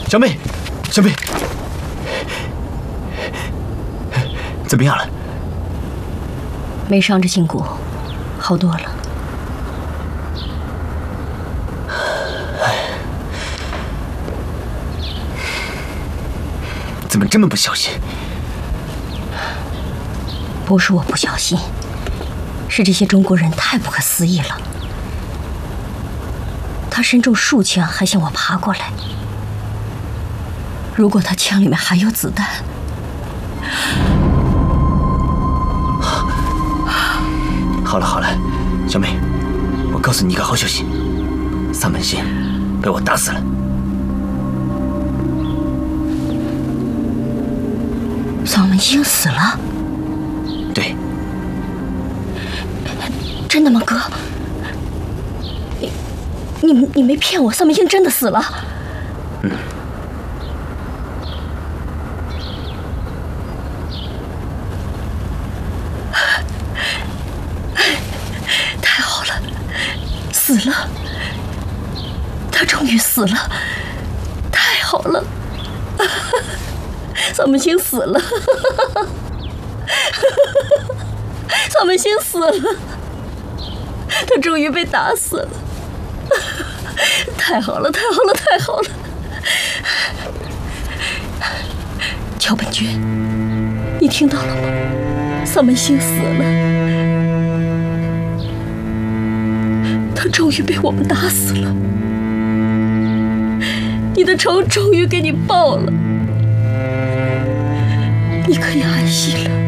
小妹，小妹，怎么样了？ 没伤着胫骨，好多了。 怎么这么不小心？ 不是我不小心，是这些中国人太不可思议了。他身中数枪，还向我爬过来。如果他枪里面还有子弹， 好了好了，小妹，我告诉你一个好消息，萨门星被我打死了。 桑门星死了？ 对。 真的吗，哥？你没骗我，桑门星真的死了？ 嗯。 太好了，死了！他终于死了，太好了！桑门星死了，桑门星死了，他终于被打死了，太好了，太好了，太好了！乔本君，你听到了吗？桑门星死了，他终于被我们打死了，你的仇终于给你报了。你可以安息了。